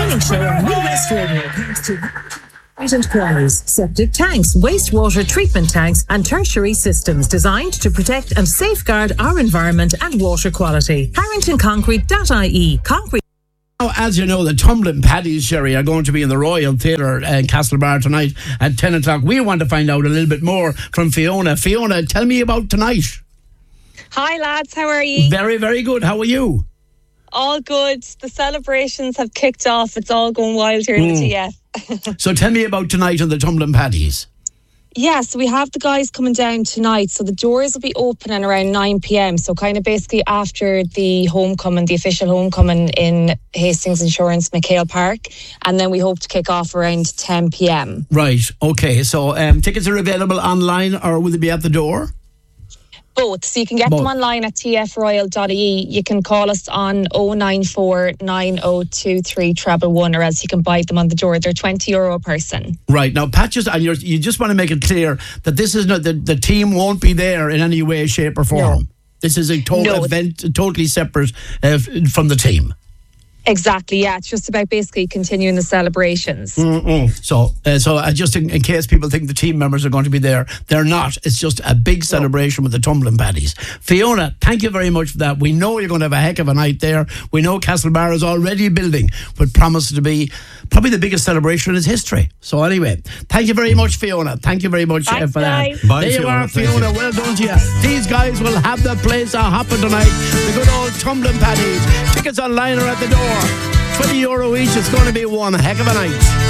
morning show on Midwest Radio comes to and quarries, septic tanks, wastewater treatment tanks and tertiary systems designed to protect and safeguard our environment and water quality. HarringtonConcrete.ie. Concrete. Now, as you know, the Tumbling Paddies, Sherry, are going to be in the Royal Theatre in Castlebar tonight at 10 o'clock. We want to find out a little bit more from Fiona. Fiona, tell me about tonight. Hi lads, how are you? Very, very good. How are you? All good. The celebrations have kicked off. It's all going wild here in the TF. So tell me about tonight on the Tumbling Paddies. Yes, we have the guys coming down tonight. So the doors will be opening around 9 p.m. So kind of basically after the homecoming, the official homecoming in Hastings Insurance, McHale Park. And then we hope to kick off around 10 p.m. Right, okay. So tickets are available online or will they be at the door? Both. So you can get them online at tfroyal.ie. You can call us on 094 9023 111 or else you can buy them on the door. They're €20 a person. Right. Now, Pat, you just want to make it clear that this is not the team won't be there in any way, shape or form. No. This is a total event, totally separate from the team. Exactly, yeah. It's just about basically continuing the celebrations. So just in case people think the team members are going to be there, they're not. It's just a big celebration with the Tumbling Paddies. Fiona, thank you very much for that. We know you're going to have a heck of a night there. We know Castlebar is already building, but promises to be probably the biggest celebration in its history. So anyway, thank you very much, Fiona. Thank you very much for that. Bye, there you are, Fiona. Well done to you. These guys will have the place a hopping tonight. The good old Tumbling Paddies. Tickets online are at the door. €20 each. It's going to be one heck of a night.